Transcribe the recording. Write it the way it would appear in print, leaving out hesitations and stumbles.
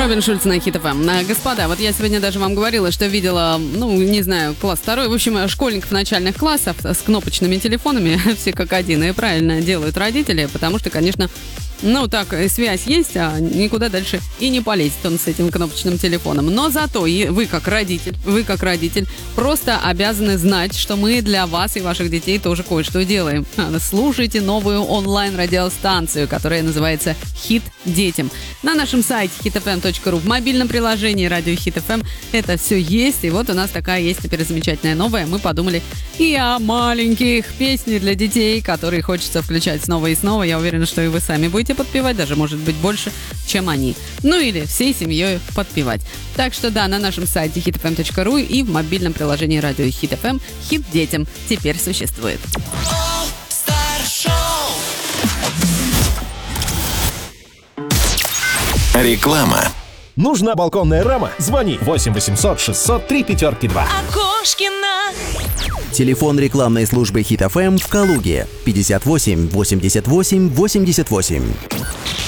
Робин Шульц на Хит ФМ. Господа, вот я сегодня даже вам говорила, что видела, не знаю, класс второй, в общем, школьников начальных классов с кнопочными телефонами, все как один, и правильно делают родители, потому что, конечно, так, связь есть, а никуда дальше и не полезет он с этим кнопочным телефоном. Но зато и вы как родитель, просто обязаны знать, что мы для вас и ваших детей тоже кое-что делаем. Слушайте новую онлайн-радиостанцию, которая называется «Хит детям». На нашем сайте hitfm.ru, в мобильном приложении «Радио Хит ФМ» это все есть. И вот у нас такая есть теперь замечательная новая. Мы подумали и о маленьких песнях для детей, которые хочется включать снова и снова. Я уверена, что и вы сами будете подпевать, даже, может быть, больше, чем они. Или всей семьей подпевать. Так что да, на нашем сайте hitfm.ru и в мобильном приложении «Радио Хит ФМ» «Хит детям» теперь существует. Реклама. Нужна балконная рама? Звони 8 800 600 352. Окошкина. Телефон рекламной службы Хит ФМ в Калуге 58 88 88.